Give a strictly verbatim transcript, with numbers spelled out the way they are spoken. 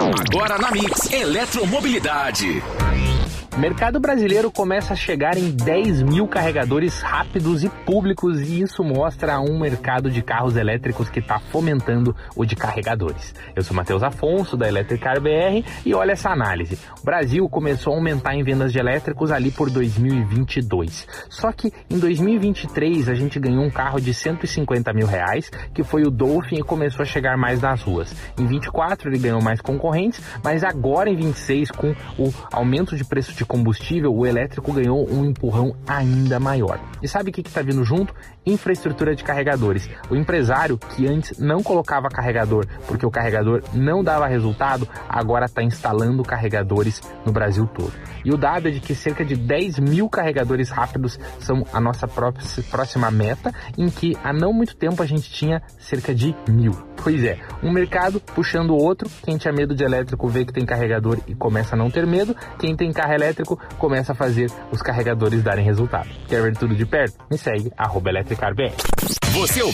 Agora na Mix, eletromobilidade. O mercado brasileiro começa a chegar em dez mil carregadores rápidos e públicos, e isso mostra um mercado de carros elétricos que está fomentando o de carregadores. Eu sou Matheus Afonso, da Electricar B R, e olha essa análise. O Brasil começou a aumentar em vendas de elétricos ali por dois mil e vinte e dois. Só que em dois mil e vinte e três a gente ganhou um carro de cento e cinquenta mil reais, que foi o Dolphin, e começou a chegar mais nas ruas. Em vinte e quatro ele ganhou mais concorrentes, mas agora em vinte e seis, com o aumento de preço de combustível, o elétrico ganhou um empurrão ainda maior. E sabe o que está vindo junto? Infraestrutura de carregadores. O empresário que antes não colocava carregador porque o carregador não dava resultado, agora está instalando carregadores no Brasil todo. E o dado é de que cerca de dez mil carregadores rápidos são a nossa próxima meta, em que há não muito tempo a gente tinha cerca de mil. Pois é, um mercado puxando o outro. Quem tinha medo de elétrico vê que tem carregador e começa a não ter medo. Quem tem carro elétrico começa a fazer os carregadores darem resultado. Quer ver tudo de perto? Me segue, arroba Electricar B R. Você